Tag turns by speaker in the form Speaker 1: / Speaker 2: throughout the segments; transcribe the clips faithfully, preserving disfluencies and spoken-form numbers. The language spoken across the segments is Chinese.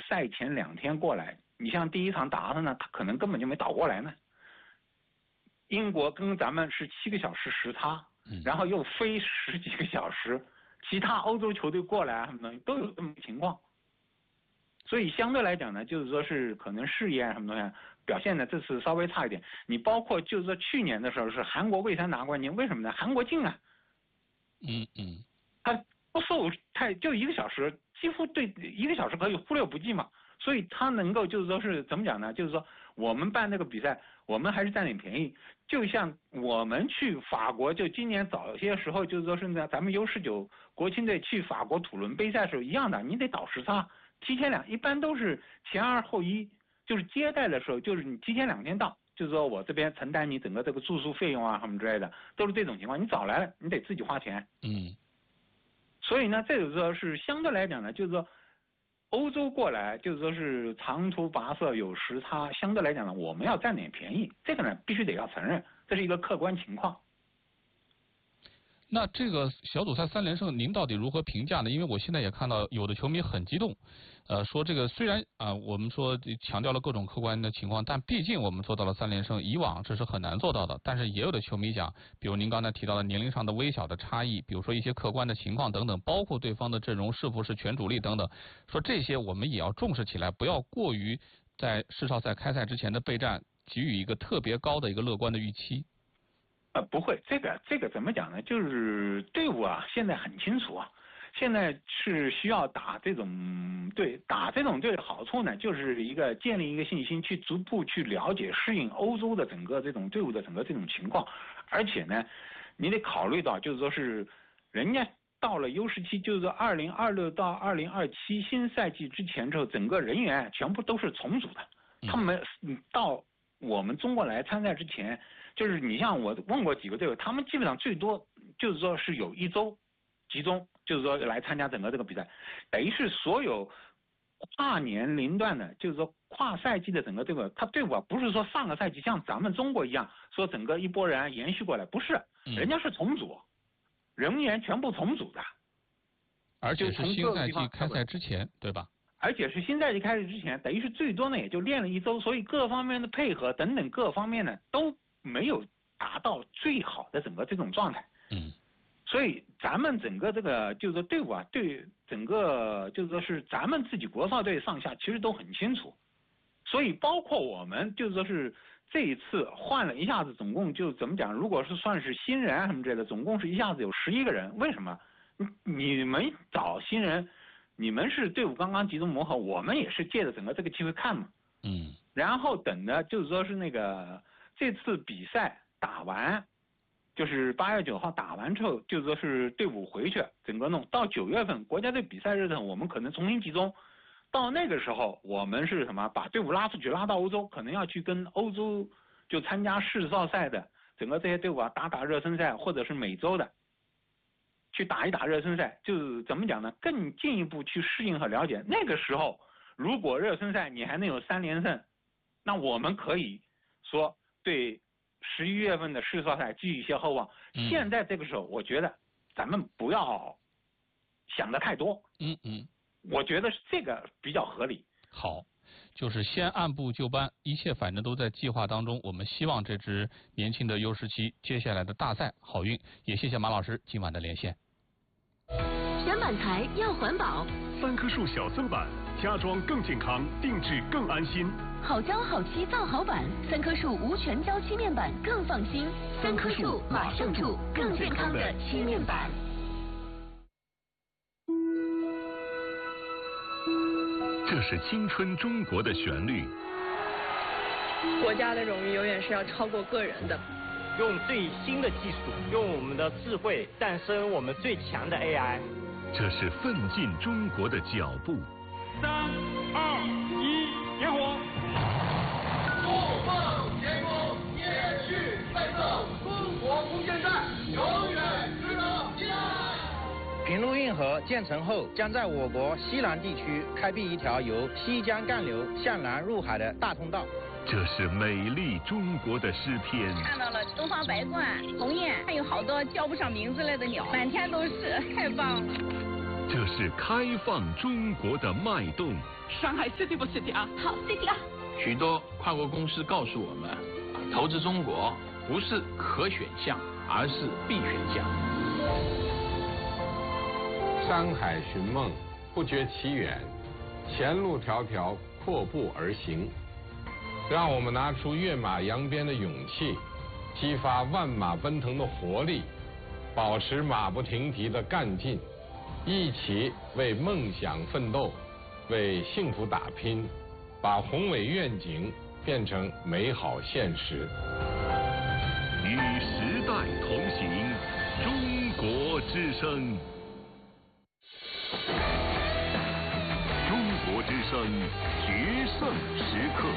Speaker 1: 赛前两天过来，你像第一场打的呢，他可能根本就没倒过来呢。英国跟咱们是七个小时时差，然后又飞十几个小时，其他欧洲球队过来啊什么都有这么情况。所以相对来讲呢，就是说是可能事业啊什么东西表现呢这次稍微差一点。你包括就是说去年的时候是韩国卫三拿冠军，为什么呢？韩国进啊，
Speaker 2: 嗯嗯，
Speaker 1: 他不受太就一个小时，几乎对一个小时可以忽略不计嘛。所以他能够就是说是怎么讲呢？就是说我们办那个比赛，我们还是占点便宜。就像我们去法国，就今年早些时候就是说是呢，咱们 U 十九国青队去法国土伦杯赛的时候一样的，你得倒时差。提前两一般都是前二后一，就是接待的时候，就是你提前两天到，就是说我这边承担你整个这个住宿费用啊什么之类的，都是这种情况。你早来了，你得自己花钱。
Speaker 2: 嗯。
Speaker 1: 所以呢，这个说是相对来讲呢，就是说欧洲过来，就是说是长途跋涉有时差，相对来讲呢，我们要占点便宜，这个呢必须得要承认，这是一个客观情况。
Speaker 2: 那这个小组赛三连胜，您到底如何评价呢？因为我现在也看到有的球迷很激动，呃，说这个虽然啊、呃，我们说强调了各种客观的情况，但毕竟我们做到了三连胜，以往这是很难做到的。但是也有的球迷讲，比如您刚才提到的年龄上的微小的差异，比如说一些客观的情况等等，包括对方的阵容是否是全主力等等，说这些我们也要重视起来，不要过于在世少赛开赛之前的备战给予一个特别高的一个乐观的预期。
Speaker 1: 呃，不会，这个这个怎么讲呢？就是队伍啊，现在很清楚啊，现在是需要打这种队，打这种队的好处呢，就是一个建立一个信心，去逐步去了解、适应欧洲的整个这种队伍的整个这种情况，而且呢，你得考虑到，就是说是人家到了 U 十七，就是说二零二六到二零二七新赛季之前之后，整个人员全部都是重组的，他们到我们中国来参赛之前，就是你像我问过几个队友，他们基本上最多就是说是有一周集中，就是说来参加整个这个比赛，等于是所有跨年龄段的，就是说跨赛季的整个队伍，他队伍啊不是说上个赛季像咱们中国一样说整个一波人延续过来，不是，人家是重组，人员全部重组的，
Speaker 2: 而且是新赛季开赛之前，对吧？
Speaker 1: 而且是新赛季开始之前，等于是最多呢也就练了一周，所以各方面的配合等等各方面呢都没有达到最好的整个这种状态。
Speaker 2: 嗯，
Speaker 1: 所以咱们整个这个就是说队伍啊，对整个就是说是咱们自己国少队上下其实都很清楚，所以包括我们就是说是这一次换了一下子，总共就怎么讲？如果是算是新人啊什么之类的，总共是一下子有十一个人。为什么？你你们找新人？你们是队伍刚刚集中磨合，我们也是借着整个这个机会看嘛。
Speaker 2: 嗯。
Speaker 1: 然后等呢，就是说是那个这次比赛打完，就是八月九号打完之后，就是说是队伍回去，整个弄到九月份国家队比赛日呢，我们可能重新集中。到那个时候，我们是什么？把队伍拉出去，拉到欧洲，可能要去跟欧洲就参加世少赛的整个这些队伍啊打打热身赛，或者是美洲的。去打一打热身赛，就是怎么讲呢？更进一步去适应和了解。那个时候，如果热身赛你还能有三连胜，那我们可以说对十一月份的世少赛寄予一些厚望。
Speaker 2: 嗯、
Speaker 1: 现在这个时候，我觉得咱们不要想得太多。
Speaker 2: 嗯嗯，
Speaker 1: 我觉得这个比较合理。
Speaker 2: 好，就是先按部就班，一切反正都在计划当中。我们希望这支年轻的 U 十七接下来的大赛好运。也谢谢马老师今晚的连线。
Speaker 3: 选板材要环保，
Speaker 4: 三棵树小森板，家装更健康，定制更安心。
Speaker 3: 好胶好漆造好板，三棵树无全胶漆面板更放心。三棵树马上住更健康的漆面板。
Speaker 4: 这是青春中国的旋律。
Speaker 5: 国家的荣誉永远是要超过个人的。
Speaker 6: 用最新的技术，用我们的智慧诞生我们最强的 A I。
Speaker 4: 这是奋进中国的脚步。
Speaker 7: 三二一，点火！不放前锋，延续奋斗，中国空间站永远值得期待。
Speaker 8: 平陆运河建成后，将在我国西南地区开辟一条由西江干流向南入海的大通道。
Speaker 4: 这是美丽中国的诗篇。
Speaker 9: 看到了东方白鹳、鸿雁，还有好多叫不上名字来的鸟，满天都是，太棒了。
Speaker 4: 这是开放中国的脉动。
Speaker 10: 上海 City 不 City 啊？
Speaker 3: 好 City 啊！
Speaker 11: 许多跨国公司告诉我们，投资中国不是可选项，而是必选项。
Speaker 12: 山海寻梦，不觉其远，前路迢迢，阔步而行。让我们拿出跃马扬鞭的勇气，激发万马奔腾的活力，保持马不停蹄的干劲，一起为梦想奋斗，为幸福打拼，把宏伟愿景变成美好现实。
Speaker 4: 与时代同行，中国之声。中国之声决胜时刻。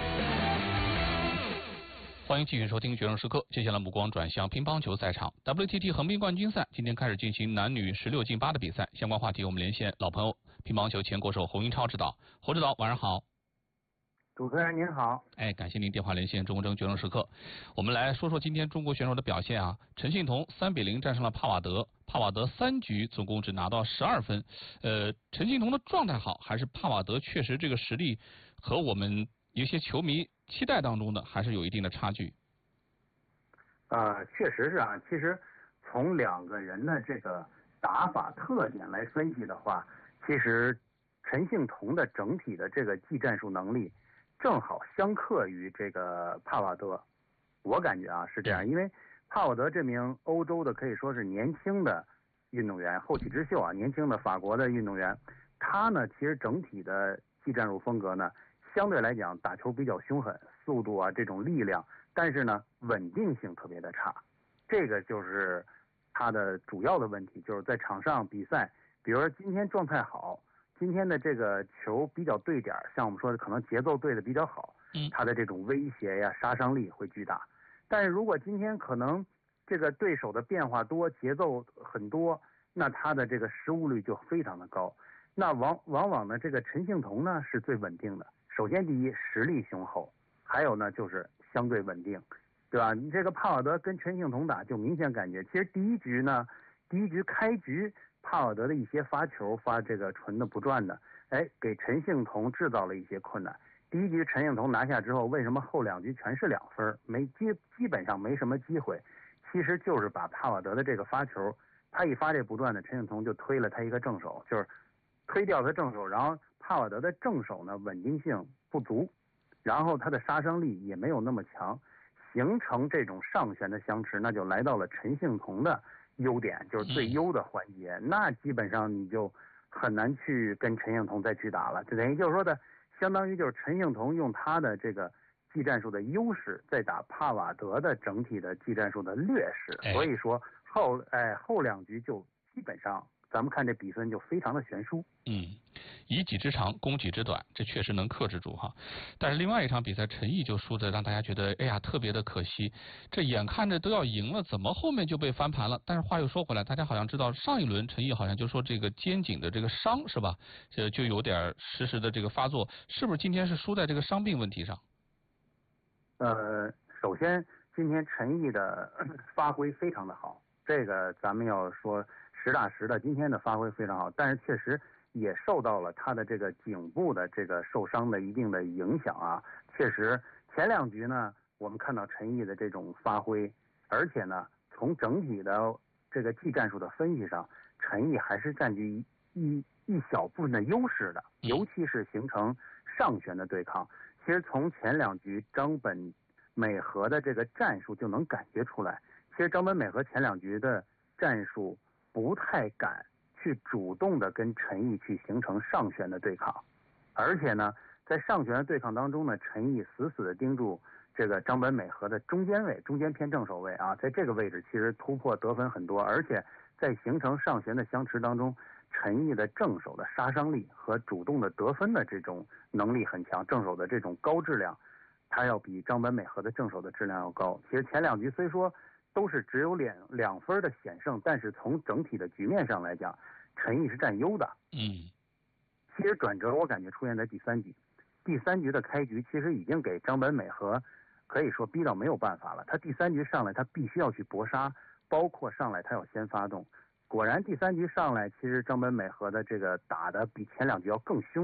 Speaker 2: 欢迎继续收听《决胜时刻》，接下来目光转向乒乓球赛场。W T T 横滨冠军赛今天开始进行男女十六进八的比赛，相关话题我们连线老朋友乒乓球前国手侯英超指导。侯指导，晚上好。
Speaker 13: 主持人您好。
Speaker 2: 哎，感谢您电话连线中国争决胜时刻。我们来说说今天中国选手的表现啊。陈幸同三比零战胜了帕瓦德，帕瓦德三局总共只拿到十二分。呃，陈幸同的状态好，还是帕瓦德确实这个实力和我们有些球迷期待当中的还是有一定的差距？
Speaker 13: 呃，确实是啊。其实从两个人的这个打法特点来分析的话，其实陈幸同的整体的这个技战术能力正好相克于这个帕瓦德。我感觉啊是这样，因为帕瓦德这名欧洲的可以说是年轻的运动员，后起之秀啊，年轻的法国的运动员，他呢其实整体的技战术风格呢相对来讲打球比较凶狠，速度啊这种力量，但是呢稳定性特别的差，这个就是他的主要的问题，就是在场上比赛，比如说今天状态好，今天的这个球比较对点，像我们说的可能节奏对的比较好，他的这种威胁呀杀伤力会巨大。但是如果今天可能这个对手的变化多，节奏很多，那他的这个失误率就非常的高。那往往往呢这个陈幸同呢是最稳定的。首先第一，实力雄厚，还有呢就是相对稳定，对吧？你这个帕瓦德跟陈幸同打就明显感觉，其实第一局呢，第一局开局帕瓦德的一些发球发这个纯的不转的，哎，给陈幸同制造了一些困难。第一局陈幸同拿下之后，为什么后两局全是两分，没基基本上没什么机会？其实就是把帕瓦德的这个发球，他一发这不转的，陈幸同就推了他一个正手，就是推掉他正手，然后帕瓦德的正手呢稳定性不足，然后他的杀伤力也没有那么强，形成这种上旋的相持，那就来到了陈幸同的优点，就是最优的环节，嗯、那基本上你就很难去跟陈幸同再去打了。这等于就是说的，相当于就是陈幸同用他的这个技战术的优势，在打帕瓦德的整体的技战术的劣势，哎、所以说后哎后两局就基本上。咱们看这比分就非常的悬殊。
Speaker 2: 嗯，以己之长攻己之短，这确实能克制住哈。但是另外一场比赛，陈毅就输的让大家觉得，哎呀，特别的可惜。这眼看着都要赢了，怎么后面就被翻盘了？但是话又说回来，大家好像知道上一轮陈毅好像就说这个肩颈的这个伤是吧？这就有点实时的这个发作，是不是今天是输在这个伤病问题上？
Speaker 13: 呃，首先今天陈毅的发挥非常的好，这个咱们要说。实打实的，今天的发挥非常好，但是确实也受到了他的这个颈部的这个受伤的一定的影响啊。确实，前两局呢，我们看到陈毅的这种发挥，而且呢，从整体的这个技战术的分析上，陈毅还是占据一一小部分的优势的，尤其是形成上旋的对抗。其实从前两局张本美和的这个战术就能感觉出来，其实张本美和前两局的战术。不太敢去主动的跟陈毅去形成上旋的对抗，而且呢，在上旋的对抗当中呢，陈毅死死的盯住这个张本美和的中间位，中间偏正手位啊，在这个位置其实突破得分很多，而且在形成上旋的相持当中，陈毅的正手的杀伤力和主动的得分的这种能力很强，正手的这种高质量，他要比张本美和的正手的质量要高。其实前两局虽说。都是只有两两分的险胜，但是从整体的局面上来讲，陈毅是占优的。
Speaker 2: 嗯，
Speaker 13: 其实转折我感觉出现在第三局，第三局的开局其实已经给张本美和可以说逼到没有办法了。他第三局上来，他必须要去搏杀，包括上来他要先发动。果然第三局上来，其实张本美和的这个打的比前两局要更凶，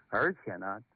Speaker 13: 而且呢，